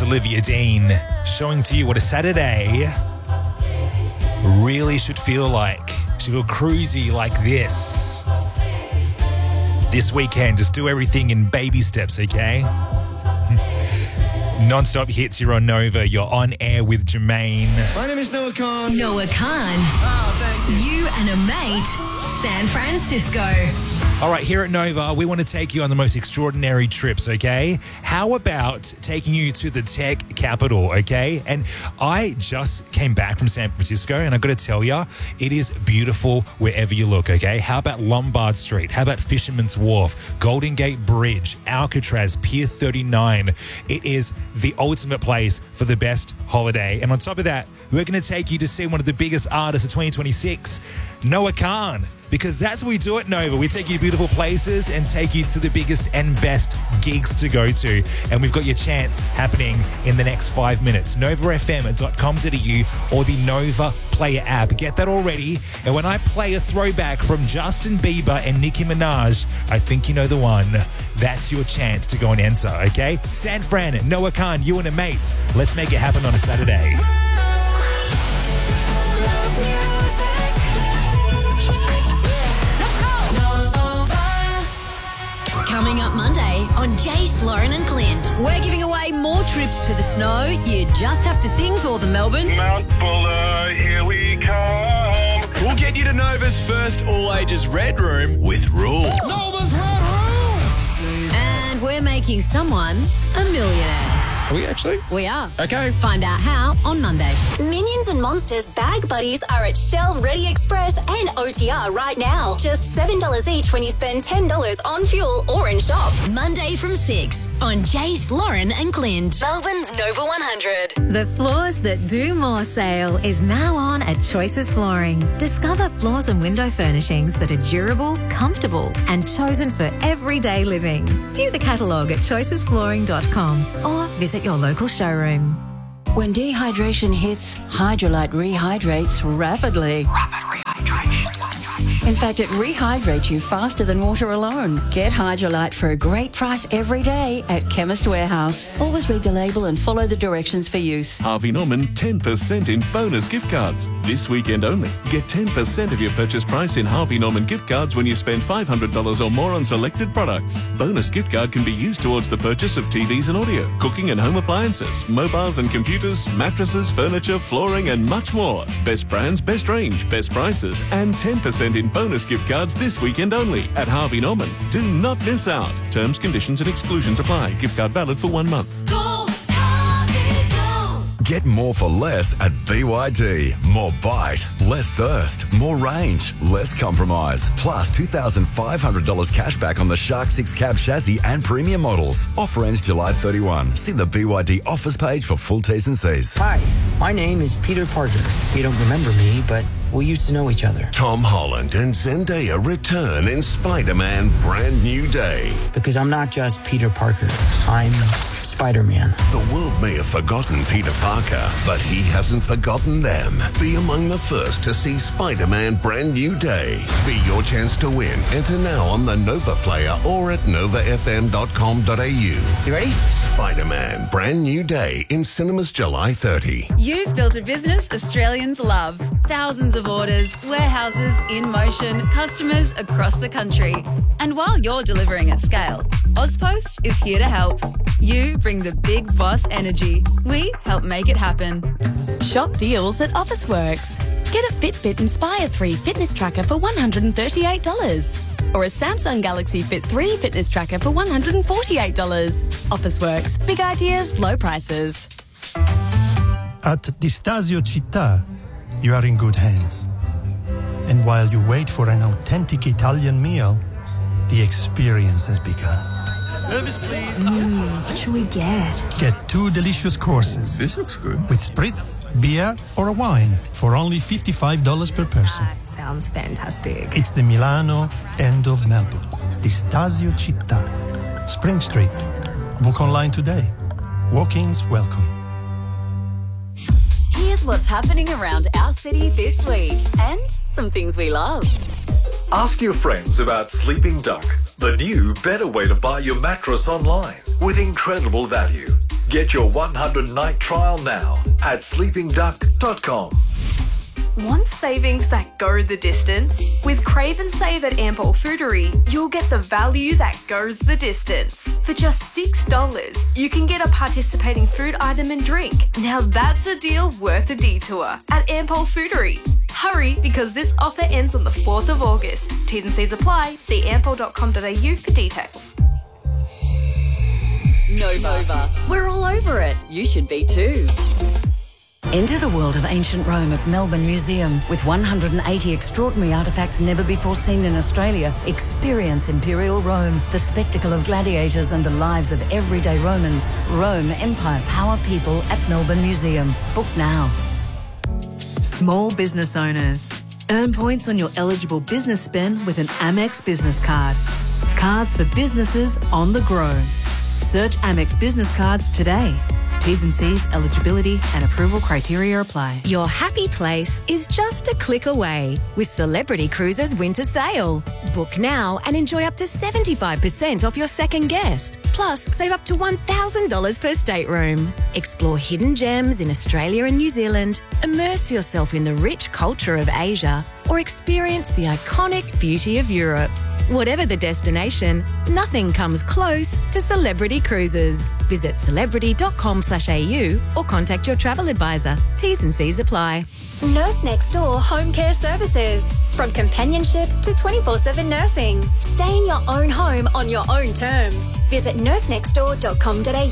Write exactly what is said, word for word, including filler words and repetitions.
Olivia Dean, showing to you what a Saturday really should feel like. Should feel cruisy like this. This weekend, just do everything in baby steps, okay? Non-stop hits, you're on Nova. You're on air with Jermaine. My name is Noah Khan. Noah Khan. Oh, thank you. You and a mate, San Francisco. All right, here at Nova, we want to take you on the most extraordinary trips, okay? How about taking you to the tech capital, okay? And I just came back from San Francisco, and I've got to tell you, it is beautiful wherever you look, okay? How about Lombard Street? How about Fisherman's Wharf, Golden Gate Bridge, Alcatraz, Pier thirty-nine? It is the ultimate place for the best holiday. And on top of that, we're going to take you to see one of the biggest artists of twenty twenty-six, Noah Khan. Because that's what we do at Nova. We take you to beautiful places and take you to the biggest and best gigs to go to. And we've got your chance happening in the next five minutes. nova f m dot com dot a u or the Nova Player app. Get that already. And when I play a throwback from Justin Bieber and Nicki Minaj, I think you know the one. That's your chance to go and enter, okay? San Fran, Noah Khan, you and a mate. Let's make it happen on a Saturday. Coming up Monday on Jace, Lauren and Clint, we're giving away more trips to the snow. You just have to sing for them, Melbourne. Mount Buller, here we come. We'll get you to Nova's first all-ages Red Room with Rule. Nova's Red Room! And we're making someone a millionaire. Are we actually? We are. Okay. Find out how on Monday. Minions and Monsters Bag Buddies are at Shell Ready Express and O T R right now. Just seven dollars each when you spend ten dollars on fuel or in shop. Monday from six on Jace, Lauren and Clint. Melbourne's Nova one hundred. The Floors That Do More sale is now on at Choices Flooring. Discover floors and window furnishings that are durable, comfortable and chosen for everyday living. View the catalogue at choices flooring dot com or visit your local showroom. When dehydration hits, Hydrolite rehydrates rapidly. Rapid rehydration. In fact, it rehydrates you faster than water alone. Get Hydrolite for a great price every day at Chemist Warehouse. Always read the label and follow the directions for use. Harvey Norman ten percent in bonus gift cards. This weekend only. Get ten percent of your purchase price in Harvey Norman gift cards when you spend five hundred dollars or more on selected products. Bonus gift card can be used towards the purchase of T Vs and audio, cooking and home appliances, mobiles and computers, mattresses, furniture, flooring and much more. Best brands, best range, best prices and ten percent in bonus gift cards this weekend only at Harvey Norman. Do not miss out. Terms, conditions and exclusions apply. Gift card valid for one month. Go, Harvey, go. Get more for less at B Y D. More bite, less thirst, more range, less compromise. Plus two thousand five hundred dollars cash back on the Shark six cab chassis and premium models. Offer ends July thirty-first. See the B Y D offers page for full T's and C's. Hi, my name is Peter Parker. You don't remember me, but we used to know each other. Tom Holland and Zendaya return in Spider-Man Brand New Day. Because I'm not just Peter Parker. I'm Spider-Man. The world may have forgotten Peter Parker, but he hasn't forgotten them. Be among the first to see Spider-Man Brand New Day. Be your chance to win. Enter now on the Nova Player or at nova f m dot com dot a u. You ready? Spider-Man Brand New Day in cinemas July thirtieth. You've built a business Australians love. Thousands of orders, warehouses in motion, customers across the country. And while you're delivering at scale, Ozpost is here to help. You bring the big boss energy. We help make it happen. Shop deals at Officeworks. Get a Fitbit Inspire three fitness tracker for one hundred thirty-eight dollars. Or a Samsung Galaxy Fit three fitness tracker for one hundred forty-eight dollars. Officeworks. Big ideas, low prices. At Di Stasio Città, you are in good hands. And while you wait for an authentic Italian meal, the experience has begun. Service, please. Mmm, what should we get? Get two delicious courses. This looks good. With spritz, beer, or a wine for only fifty-five dollars per person. That sounds fantastic. It's the Milano end of Melbourne. Di Stasio Città. Spring Street. Book online today. Walk-ins welcome. Here's what's happening around our city this week and some things we love. Ask your friends about Sleeping Duck, the new, better way to buy your mattress online with incredible value. Get your one hundred night trial now at sleeping duck dot com. Want savings that go the distance? With Crave and Save at Ampol Foodery, you'll get the value that goes the distance. For just six dollars, you can get a participating food item and drink. Now that's a deal worth a detour at Ampol Foodery. Hurry, because this offer ends on the fourth of August. T's and C's apply. See ampol dot com dot a u for details. Nova. Nova. We're all over it. You should be too. Enter the world of ancient Rome at Melbourne Museum. With one hundred eighty extraordinary artefacts never before seen in Australia, experience Imperial Rome, the spectacle of gladiators and the lives of everyday Romans. Rome, Empire, Power, People at Melbourne Museum. Book now. Small business owners. Earn points on your eligible business spend with an Amex business card. Cards for businesses on the grow. Search Amex Business Cards today. T's and C's, eligibility and approval criteria apply. Your happy place is just a click away with Celebrity Cruises Winter Sale. Book now and enjoy up to seventy-five percent off your second guest. Plus, save up to one thousand dollars per stateroom. Explore hidden gems in Australia and New Zealand, immerse yourself in the rich culture of Asia, or experience the iconic beauty of Europe. Whatever the destination, nothing comes close to Celebrity Cruises. Visit celebrity dot com slash a u or contact your travel advisor. T's and C's apply. Nurse Next Door Home Care Services. From companionship to twenty-four seven nursing. Stay in your own home on your own terms. Visit nurse next door dot com dot a